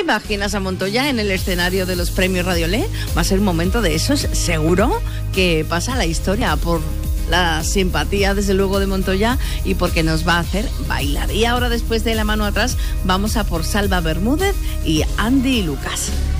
imaginas a Montoya en el escenario de los premios Radiolé? Va a ser un momento de esos, seguro que pasa a la historia por la simpatía, desde luego, de Montoya y porque nos va a hacer bailar. Y ahora, después de La mano atrás, vamos a por Salva Bermúdez y Andy Lucas.